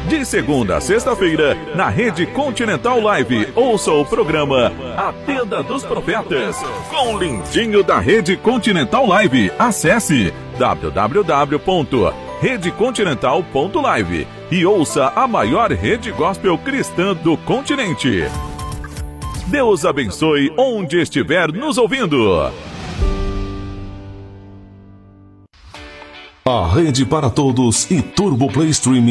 De segunda a sexta-feira, na Rede Continental Live, ouça o programa A Tenda dos Profetas, com o lindinho da Rede Continental Live. Acesse www.redecontinental.live e ouça a maior rede gospel cristã do continente. Deus abençoe onde estiver nos ouvindo. A Rede para Todos e Turbo Play Streaming